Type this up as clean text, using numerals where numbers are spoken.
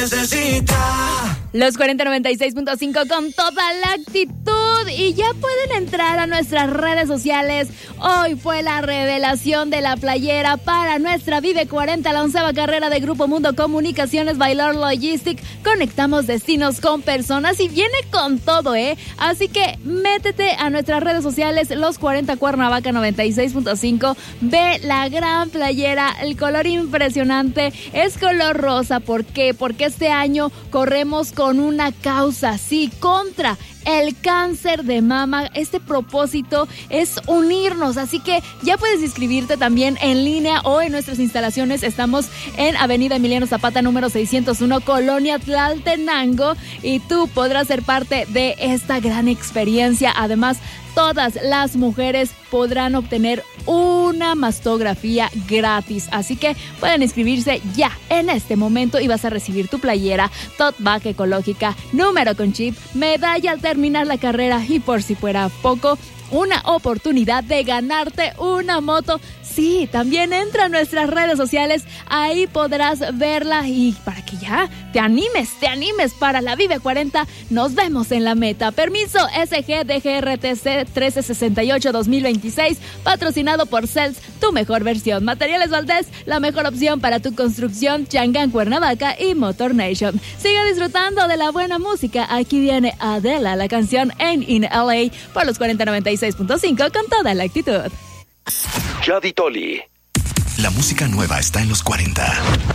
Los 4096.5 con toda la actitud y ya pueden entrar a nuestras redes sociales. Hoy fue la revelación de la playera para nuestra Vive 40, la 11ª carrera de Grupo Mundo Comunicaciones Baylor Logistic. Conectamos destinos con personas y viene con todo, Así que métete a nuestras redes sociales, Los 40 Cuernavaca 96.5. Ve la gran playera, el color impresionante, es color rosa. ¿Por qué? Porque este año corremos con una causa, sí, contra el cáncer de mama. Este propósito es unirnos, así que ya puedes inscribirte también en línea o en nuestras instalaciones. Estamos en Avenida Emiliano Zapata, número 601, Colonia Tlaltenango, y tú podrás ser parte de esta gran experiencia. Además, todas las mujeres podrán obtener una mastografía gratis, así que pueden inscribirse ya en este momento y vas a recibir tu playera tote bag ecológica, número con chip, medalla al terminar la carrera y, por si fuera poco, una oportunidad de ganarte una moto. Sí, también entra a nuestras redes sociales, ahí podrás verla y para que ya te animes para la Vive 40. Nos vemos en la meta. Permiso SG-DGRTC 1368-2026, patrocinado por CELS, tu mejor versión. Materiales Valdés, la mejor opción para tu construcción. Chang'an Cuernavaca y Motor Nation. Sigue disfrutando de la buena música. Aquí viene Adela, la canción Ain't in LA, por los 4096.5 con toda la actitud. Yadi Toli. La música nueva está en los 40.